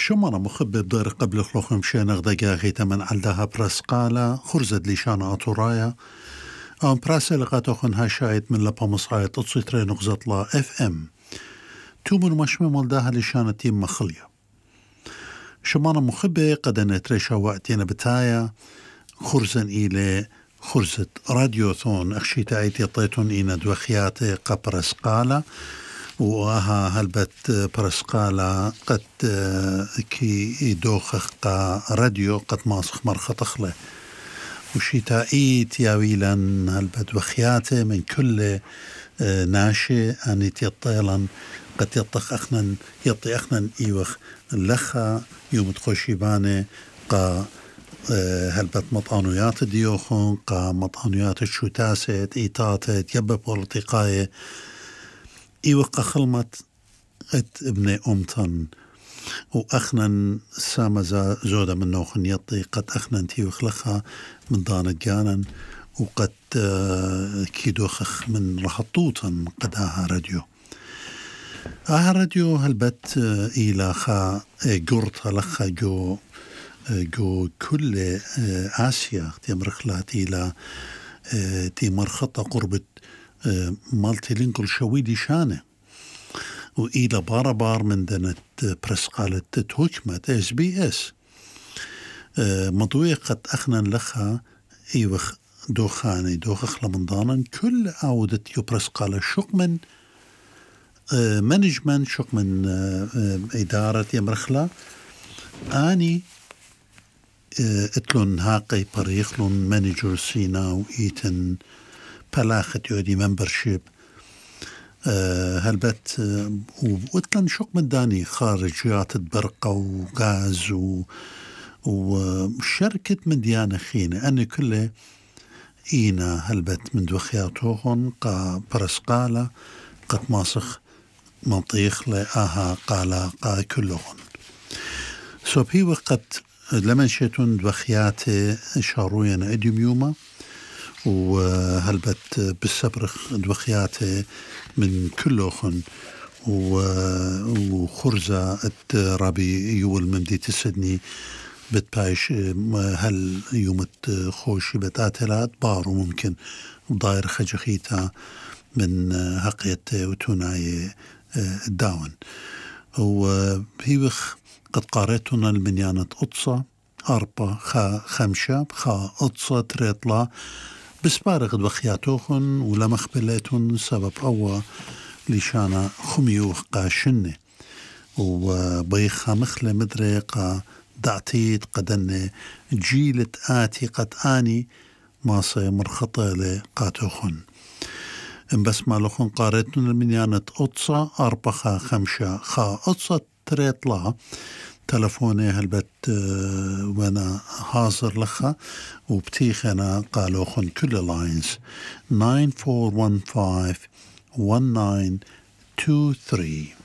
شو مرة مخبب دار قبل خلوخ مشي نغدقا غيتا من عالدها برسقالة خرزد ليشانا أطورايا أم براسة لقاتوخن هاشايت من لبا مصايت تصيتري نغزطلا اف ام تومن مشمي مولداها ليشانا تيم مخلية شو مرة مخبة قد نتريشا وقتين بتايا خرزن إلي خرزت راديوثون أخشيتا ايتي طيتون إينا دوخياتي قبرسقالة وها هلبت برسقالة قد كي دوخخ قا راديو قد ماسخ مرخطخله وشيتا ايت ياويلن هلبت وخياته من كل ناشي انيت يطيلن قد يطخ اخنن يطي اخنن ايوخ لخا يوم تخوشيباني قا هلبت مطانويات ديوخون قا مطانويات الشوتاسة ايتاتت يبا بوليتيقاية إيوق خلمت ابن أمتن وأخنن سامزا زودة من نوخن يطي قد أخنن تيوخ لخا من دانت جانا وقد كيدوخخ من رحطوطا قداها راديو راديو هلبت إلى خا قرطة لخا جو كل آسيا تمرخلات إلى تمرخطة قربت مالتي لينكل شويدي شانه وإلى بار من دنت برسقالة تهكمت اس بي اس مضوية قد أخنا لخا إيوخ دوخاني دوخخ لمنضانا كل عودت يبرسقالة شق من مانجمنت شق من إدارة يمرخلا آني اتلون هاقي بريخلون مانجر سينا وإيتن بلاخت يودي ممبرشيب هلبت واتلن شق من داني خارجيات برقة وغاز وشركة من ديانة خينة أنا كله إينا هلبت من دوخياتوهن قا برسقالة قد ماسخ منطيخ لآها قالا قا كلهن سوبي وقت لمن شيتون دوخياتي شاروين اديم يوما وهلبت بالسبرخ دوخياته من كلوخن وخرزة رابي يول ممدي تسدني بتبايش هل يوم خوشي بتاتلات بارو ممكن ضاير خجخيتا من هقية وتوناي الداون وهيوخ قد قاريتنا المنيانة أطصة 4 5 أطصة تريطلا بسبارغ دوخياتوخن ولا مخبلاتون سبب أوا لشانا خميوخ قاشنة وبيخا مخلة مدريقا دعتيت قدن جيلة آتي قد آني ماسي مرخطة لقاتوخن بس مالوخن قارتنا المنيانة أطصة 4 5 أطصة تريطلا تلفوني هلبت وانا حاضر لخا وبتيخنا قالوخن كل لاينز 9415 1923